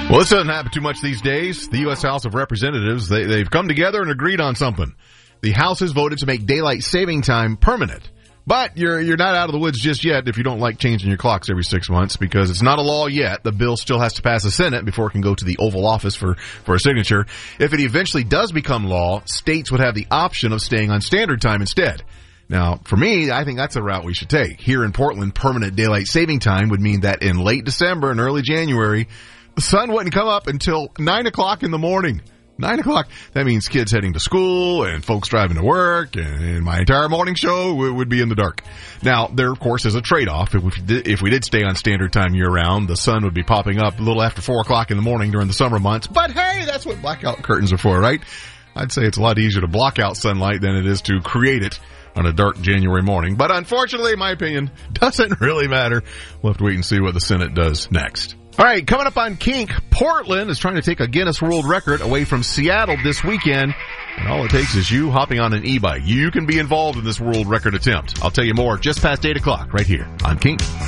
Well, this doesn't happen too much these days. The U.S. House of Representatives, they've come together and agreed on something. The House has voted to make daylight saving time permanent. But you're not out of the woods just yet if you don't like changing your clocks every 6 months, because it's not a law yet. The bill still has to pass the Senate before it can go to the Oval Office for a signature. If it eventually does become law, states would have the option of staying on standard time instead. Now, for me, I think that's a route we should take. Here in Portland, permanent daylight saving time would mean that in late December and early January, the sun wouldn't come up until 9 o'clock in the morning. 9 o'clock. That means kids heading to school and folks driving to work, and my entire morning show would be in the dark. Now, there, of course, is a trade-off. If we did stay on standard time year-round, the sun would be popping up a little after 4 o'clock in the morning during the summer months. But hey, that's what blackout curtains are for, right? I'd say it's a lot easier to block out sunlight than it is to create it on a dark January morning. But unfortunately, in my opinion, doesn't really matter. We'll have to wait and see what the Senate does next. All right, coming up on Kink, Portland is trying to take a Guinness World Record away from Seattle this weekend. And all it takes is you hopping on an e-bike. You can be involved in this world record attempt. I'll tell you more just past 8 o'clock right here on Kink.